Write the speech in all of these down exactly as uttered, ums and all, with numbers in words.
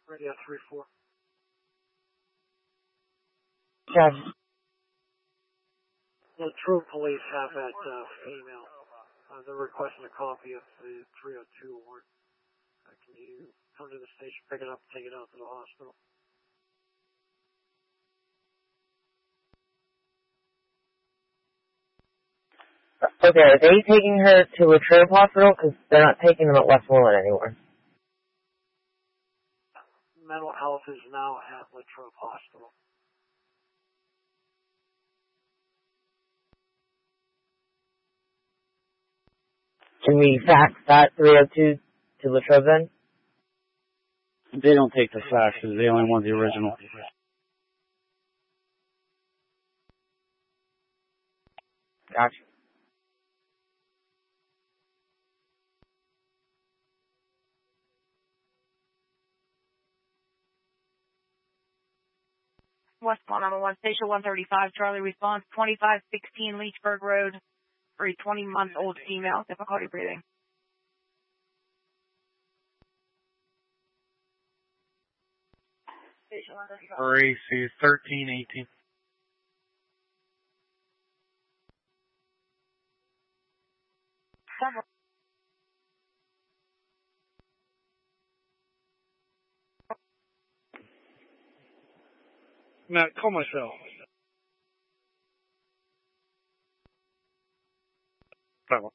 Radio three four. Jeff. The True Police have that uh, female. Uh, they're requesting a copy of the three oh two warrant. Uh, can you come to the station, pick it up, take it out to the hospital? Okay, are they taking her to Latrobe Hospital? Because they're not taking them at Westmoreland anymore. Mental health is now at Latrobe Hospital. Can we fax that three oh two to Latrobe then? They don't take the faxes. They only want the original. Gotcha. Westbound number one, station one thirty-five, Charlie response, twenty-five sixteen Leechburg Road, for a twenty-month-old female, difficulty breathing. Station one thirty-five. R A C thirteen eighteen. Several. Matt, call my cell. Problem.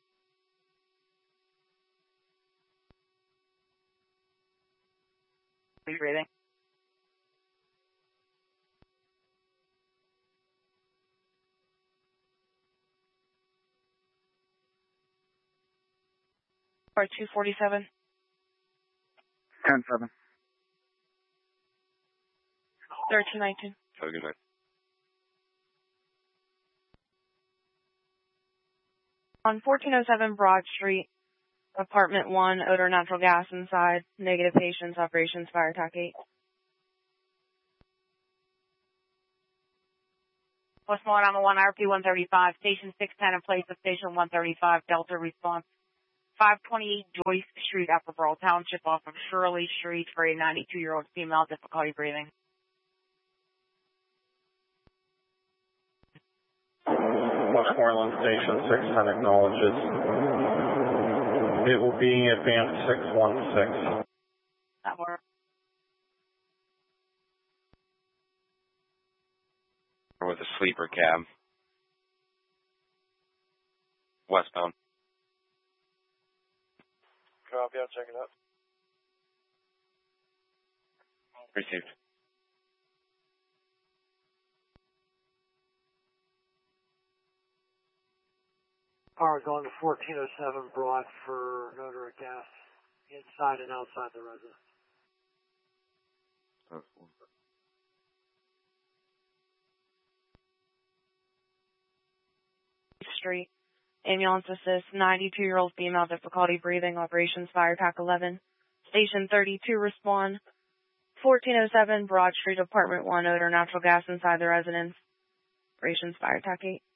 Breathing. Or two forty-seven. ten seven. thirteen nineteen. Have a good night. On fourteen oh seven Broad Street, apartment one, odor natural gas inside, negative patients, operations, fire attack eight. Westmoreland on the one, R P one thirty-five, station six ten in place of station one thirty-five, Delta response. five twenty-eight Joyce Street, Attleboro Township, off of Shirley Street for a ninety-two-year-old female, difficulty breathing. Westmoreland Station six ten acknowledges. It will be advanced six one six. That works. With a sleeper cab. Westbound. Copy, I'll check it out. Received. Car going to fourteen oh seven Broad for an odor of gas inside and outside the residence. Street. Ambulance assist, ninety-two-year-old female, difficulty breathing, operations fire attack eleven. Station thirty-two respond. fourteen oh seven Broad Street, apartment one, odor natural gas inside the residence. Operations fire attack eight.